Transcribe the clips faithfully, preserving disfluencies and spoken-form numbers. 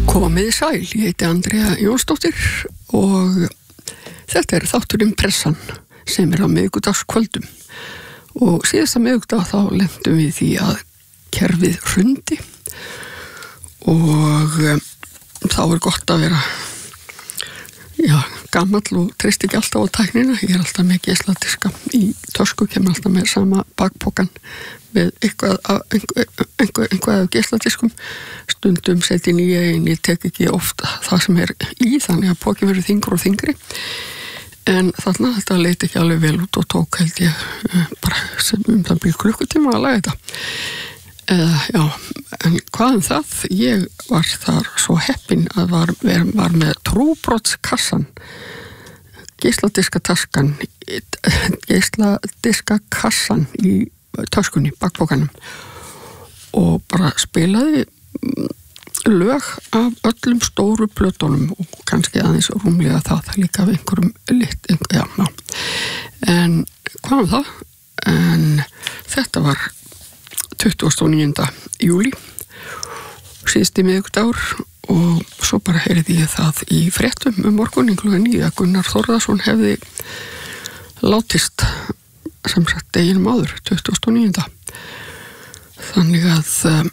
Komið sæl, ég heiti Andrea Jónsdóttir og þetta er þátturinn Pressan sem er á miðvikudagskvöldum og síðasta miðvikudag þá lentum við því að kerfið hrundi og þá er gott að vera já, gamall og treysti ekki alltaf á tæknina. Ég er alltaf með geisladiska í tösku, kemur alltaf með sama bakpokan með eitthvað af, einhver, einhver, einhver af geisladiskum. Stundum seti nýja inn, ég tek ekki ofta það sem er í, þannig að pokin verður þyngri og þyngri. En þarna þetta leit ekki alveg vel út og tók held ég bara sem um það byrja klukkutíma að laga þetta. Uh, já, en hvað um það? Ég var þar svo heppin að var, var með trúbrotskassan, geisladiska taskan, geisladiska kassan í töskunni, bakpokanum og bara spilaði lög af öllum stóru plötunum og kannski aðeins rúmlega það líka af einhverjum lit, einhver, já, já. En hvað um það? En þetta var tuttugasta og níunda júlí síðasti miðvikudagur og svo bara heyrði ég það í fréttum um morgunin klukkan níu að Gunnar Þórðarson hefði látist sem sagt deginum áður, tuttugasta og níunda. Þannig að um,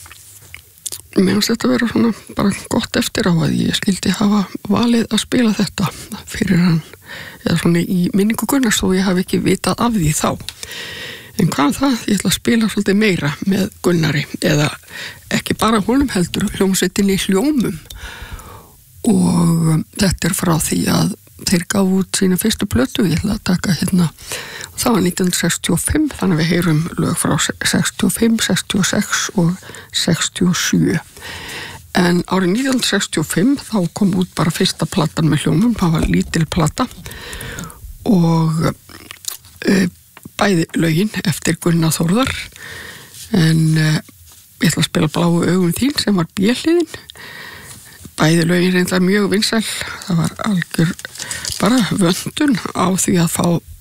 mér finnst þetta vera svona bara gott eftir á að ég skildi hafa valið að spila þetta fyrir hann eða svona í minningu Gunnars þó ég hafi ekki vitað af því þá. En hvað það? Ég ætla að spila svolítið meira með Gunnari eða ekki bara honum heldur hljómsveitinni Hljómum og um, þetta er frá því að þeir gáfu út sína fyrstu plötu. Ég ætla að taka hérna, það var nítján hundruð sextíu og fimm, þannig að við heyrum lög frá sextíu og fimm, sextíu og sex og sextíu og sjö. En árið nítján hundruð sextíu og fimm þá kom út bara fyrsta platan með Hljómum, það var lítil plata og e, bæði lögin eftir Gunnar Þórðar en e, ég ætla að spila Bláu augun þín sem var B-hliðin. Bæði lögin reyndar mjög vinsæl, það var algjör bara vöndun á því að fá